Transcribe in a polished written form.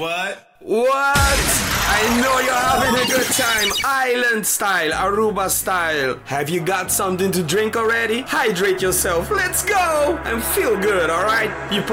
What? What? I know you're having a good time. Island style, Aruba style. Have you got something to drink already? Hydrate yourself. Let's go and feel good, alright? You